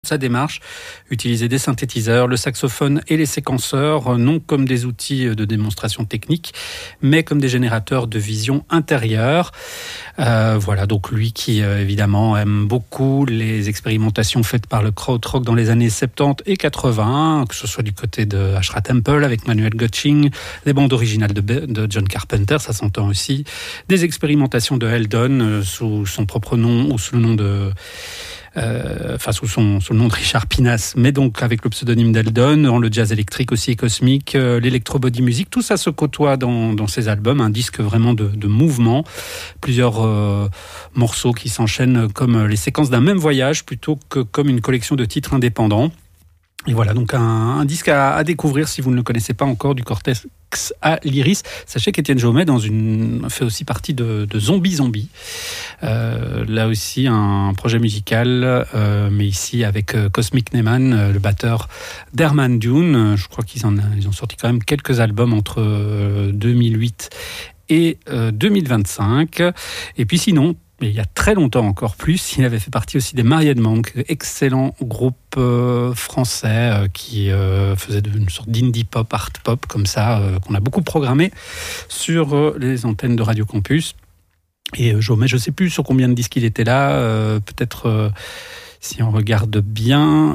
Sa démarche, utiliser des synthétiseurs, le saxophone et les séquenceurs, non comme des outils de démonstration technique, mais comme des générateurs de vision intérieure. Voilà, donc lui qui évidemment aime beaucoup les expérimentations faites par le krautrock dans les années 70 et 80, que ce soit du côté de Ashra Temple avec Manuel Göttsching, les bandes originales de John Carpenter, ça s'entend aussi, des expérimentations de Eldon sous son propre nom ou sous le nom de... sous le nom de Richard Pinas, mais donc avec le pseudonyme d'Eldon, dans le jazz électrique aussi et cosmique, l'électro-body music, tout ça se côtoie dans ces albums, un disque vraiment de mouvement, plusieurs morceaux qui s'enchaînent comme les séquences d'un même voyage plutôt que comme une collection de titres indépendants. Et voilà, donc un disque à découvrir si vous ne le connaissez pas encore, du Cortex à l'Iris. Sachez qu'Étienne Jaumet fait aussi partie de Zombie. Là aussi, un projet musical, mais ici avec Cosmic Neyman, le batteur d'Herman Dune. Je crois qu'ils ont sorti quand même quelques albums entre 2008 et 2025. Et puis sinon, il y a très longtemps encore plus, il avait fait partie aussi des Marianne Monk, excellent groupe français qui faisait une sorte d'indie pop, art pop comme ça, qu'on a beaucoup programmé sur les antennes de Radio Campus. Et Jaumet, je ne sais plus sur combien de disques il était là, peut-être... si on regarde bien,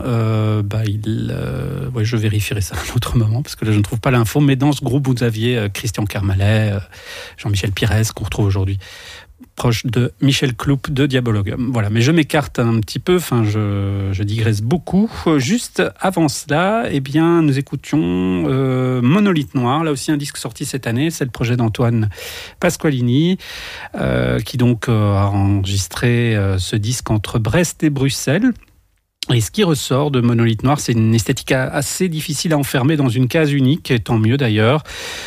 je vérifierai ça à un autre moment, parce que là, je ne trouve pas l'info. Mais dans ce groupe, vous aviez Christian Kermalet, Jean-Michel Pires, qu'on retrouve aujourd'hui, proche de Michel Cloup de Diabologum. Voilà, mais je m'écarte un petit peu, je digresse beaucoup. Juste avant cela, nous écoutions Monolithe Noir, là aussi un disque sorti cette année, c'est le projet d'Antoine Pasqualini, qui donc a enregistré ce disque entre Brest et Bruxelles. Et ce qui ressort de Monolithe Noir, c'est une esthétique assez difficile à enfermer dans une case unique, et tant mieux d'ailleurs.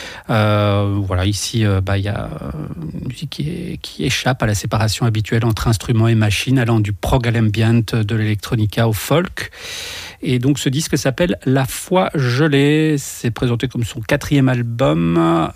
Ici, il y a une musique qui échappe à la séparation habituelle entre instruments et machines, allant du prog à l'ambient, de l'electronica au folk. Et donc ce disque s'appelle La Foi Gelée. C'est présenté comme son 4e album.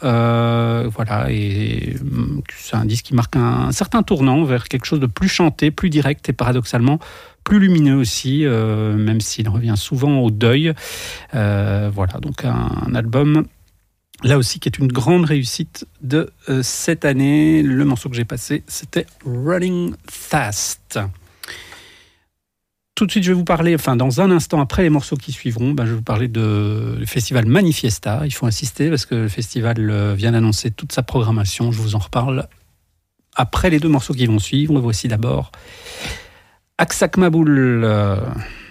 Et c'est un disque qui marque un certain tournant vers quelque chose de plus chanté, plus direct et paradoxalement plus lumineux aussi, même s'il revient souvent au deuil. Donc un album... là aussi, qui est une grande réussite de cette année. Le morceau que j'ai passé, c'était Running Fast. Tout de suite, je vais vous parler, dans un instant, après les morceaux qui suivront, je vais vous parler du festival Manifesta. Il faut insister parce que le festival vient d'annoncer toute sa programmation. Je vous en reparle après les 2 morceaux qui vont suivre. Voici d'abord Aksak Maboul.